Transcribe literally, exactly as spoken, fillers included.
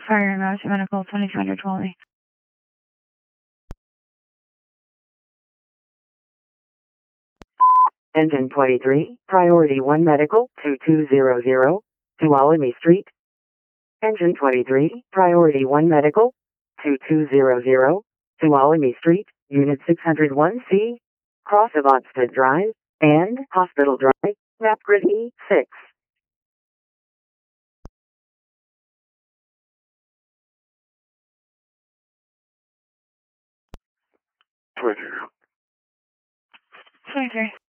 Fire and Emergency Medical, twenty-two hundred twenty. Engine twenty-three, Priority one Medical, two two zero zero, Tuolumne Street. Engine twenty-three, Priority one Medical, two two zero zero, Tuolumne Street, Unit six oh one C, Cross of Odsted Drive, and Hospital Drive, Map Grid E six. twenty-three. twenty-three.